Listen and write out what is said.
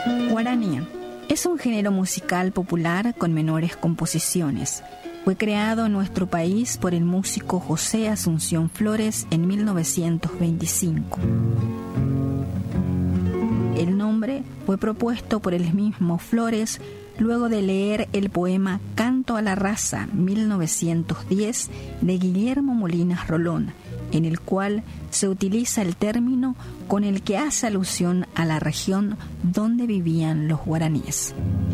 Guaraní es un género musical popular con menores composiciones. Fue creado en nuestro país por el músico José Asunción Flores en 1925. El nombre fue propuesto por el mismo Flores luego de leer el poema Canto a la Raza, 1910, de Guillermo Molinas Rolón, en el cual se utiliza el término con el que hace alusión a la región donde vivían los guaraníes.